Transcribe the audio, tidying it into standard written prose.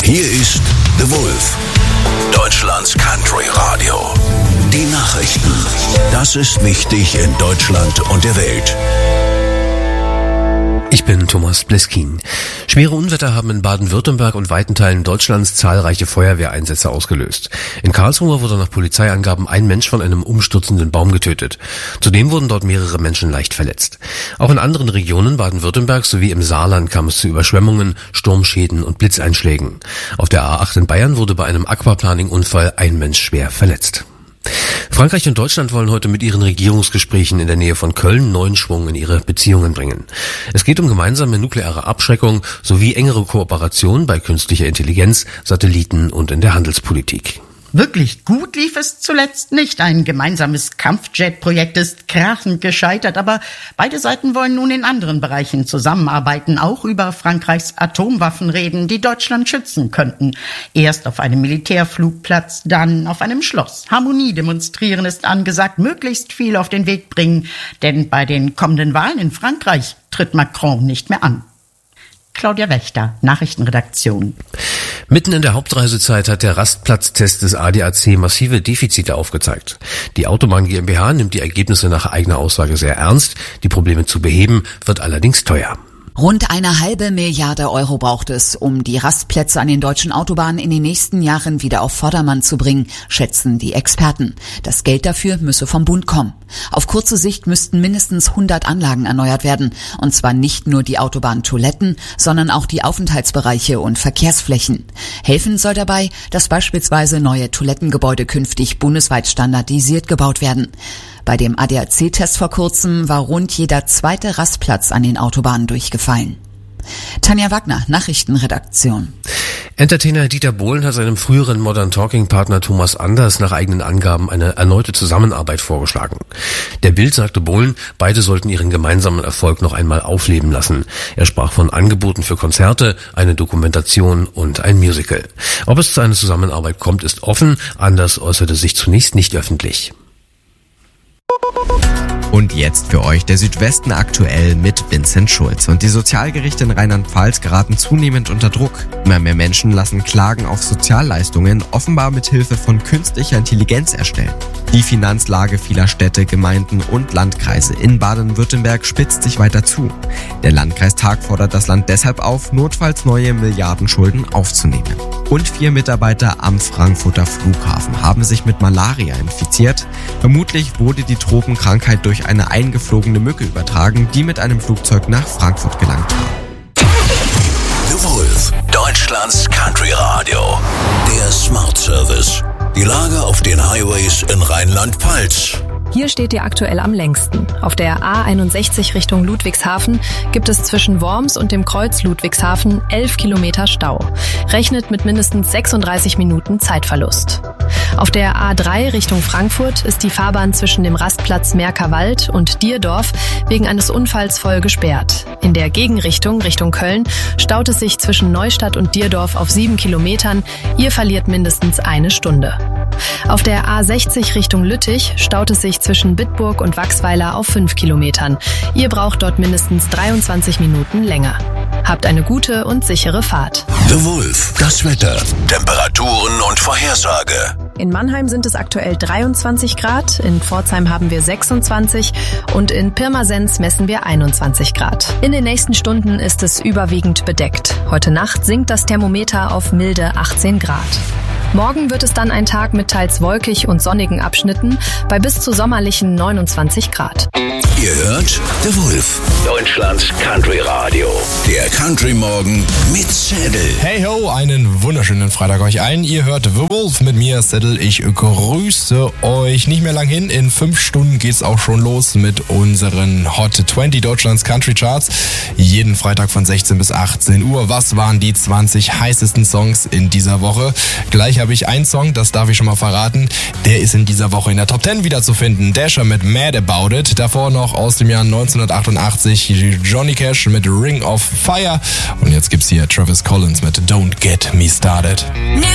Hier ist The Wolf, Deutschlands Country Radio. Die Nachrichten. Das ist wichtig in Deutschland und der Welt. Ich bin Thomas Bleskin. Schwere Unwetter haben in Baden-Württemberg und weiten Teilen Deutschlands zahlreiche Feuerwehreinsätze ausgelöst. In Karlsruhe wurde nach Polizeiangaben ein Mensch von einem umstürzenden Baum getötet. Zudem wurden dort mehrere Menschen leicht verletzt. Auch in anderen Regionen Baden-Württembergs sowie im Saarland kam es zu Überschwemmungen, Sturmschäden und Blitzeinschlägen. Auf der A8 in Bayern wurde bei einem Aquaplaning-Unfall ein Mensch schwer verletzt. Frankreich und Deutschland wollen heute mit ihren Regierungsgesprächen in der Nähe von Köln neuen Schwung in ihre Beziehungen bringen. Es geht um gemeinsame nukleare Abschreckung sowie engere Kooperation bei künstlicher Intelligenz, Satelliten und in der Handelspolitik. Wirklich gut lief es zuletzt nicht. Ein gemeinsames Kampfjet-Projekt ist krachend gescheitert, aber beide Seiten wollen nun in anderen Bereichen zusammenarbeiten, auch über Frankreichs Atomwaffen reden, die Deutschland schützen könnten. Erst auf einem Militärflugplatz, dann auf einem Schloss. Harmonie demonstrieren ist angesagt, möglichst viel auf den Weg bringen, denn bei den kommenden Wahlen in Frankreich tritt Macron nicht mehr an. Claudia Wächter, Nachrichtenredaktion. Mitten in der Hauptreisezeit hat der Rastplatztest des ADAC massive Defizite aufgezeigt. Die Autobahn GmbH nimmt die Ergebnisse nach eigener Aussage sehr ernst. Die Probleme zu beheben wird allerdings teuer. Rund 1,5 Milliarde Euro braucht es, um die Rastplätze an den deutschen Autobahnen in den nächsten Jahren wieder auf Vordermann zu bringen, schätzen die Experten. Das Geld dafür müsse vom Bund kommen. Auf kurze Sicht müssten mindestens 100 Anlagen erneuert werden. Und zwar nicht nur die Autobahntoiletten, sondern auch die Aufenthaltsbereiche und Verkehrsflächen. Helfen soll dabei, dass beispielsweise neue Toilettengebäude künftig bundesweit standardisiert gebaut werden. Bei dem ADAC-Test vor kurzem war rund jeder zweite Rastplatz an den Autobahnen durchgefallen. Tanja Wagner, Nachrichtenredaktion. Entertainer Dieter Bohlen hat seinem früheren Modern Talking-Partner Thomas Anders nach eigenen Angaben eine erneute Zusammenarbeit vorgeschlagen. Der Bild sagte Bohlen, beide sollten ihren gemeinsamen Erfolg noch einmal aufleben lassen. Er sprach von Angeboten für Konzerte, eine Dokumentation und ein Musical. Ob es zu einer Zusammenarbeit kommt, ist offen. Anders äußerte sich zunächst nicht öffentlich. Und jetzt für euch der Südwesten aktuell mit Vincent Schulz. Und die Sozialgerichte in Rheinland-Pfalz geraten zunehmend unter Druck. Immer mehr Menschen lassen Klagen auf Sozialleistungen offenbar mit Hilfe von künstlicher Intelligenz erstellen. Die Finanzlage vieler Städte, Gemeinden und Landkreise in Baden-Württemberg spitzt sich weiter zu. Der Landkreistag fordert das Land deshalb auf, notfalls neue Milliardenschulden aufzunehmen. Und 4 Mitarbeiter am Frankfurter Flughafen haben sich mit Malaria infiziert. Vermutlich wurde die Tropenkrankheit durch eine eingeflogene Mücke übertragen, die mit einem Flugzeug nach Frankfurt gelangt war. The Wolf, Deutschlands Country Radio. Der Smart Service. Die Lage auf den Highways in Rheinland-Pfalz. Hier steht ihr aktuell am längsten. Auf der A61 Richtung Ludwigshafen gibt es zwischen Worms und dem Kreuz Ludwigshafen 11 Kilometer Stau. Rechnet mit mindestens 36 Minuten Zeitverlust. Auf der A3 Richtung Frankfurt ist die Fahrbahn zwischen dem Rastplatz Merkerwald und Dierdorf wegen eines Unfalls voll gesperrt. In der Gegenrichtung Richtung Köln staut es sich zwischen Neustadt und Dierdorf auf 7 Kilometern. Ihr verliert mindestens eine Stunde. Auf der A60 Richtung Lüttich staut es sich zwischen Bitburg und Wachsweiler auf 5 Kilometern. Ihr braucht dort mindestens 23 Minuten länger. Habt eine gute und sichere Fahrt. The Wolf, das Wetter, Temperaturen und Vorhersage. In Mannheim sind es aktuell 23 Grad, in Pforzheim haben wir 26 und in Pirmasens messen wir 21 Grad. In den nächsten Stunden ist es überwiegend bedeckt. Heute Nacht sinkt das Thermometer auf milde 18 Grad. Morgen wird es dann ein Tag mit teils wolkig und sonnigen Abschnitten bei bis zu sommerlichen 29 Grad. Ihr hört The Wolf, Deutschlands Country Radio. Der Country Morgen mit Seddel. Hey ho, einen wunderschönen Freitag euch allen. Ihr hört The Wolf mit mir, Seddel. Ich grüße euch. Nicht mehr lang hin, in 5 Stunden geht's auch schon los mit unseren Hot 20 Deutschlands Country Charts. Jeden Freitag von 16 bis 18 Uhr. Was waren die 20 heißesten Songs in dieser Woche? Gleich habe ich einen Song, das darf ich schon mal verraten. Der ist in dieser Woche in der Top 10 wiederzufinden. Dasher mit Mad About It. Davor noch aus dem Jahr 1988 Johnny Cash mit Ring of Fire. Und jetzt gibt's hier Travis Collins mit Don't Get Me Started.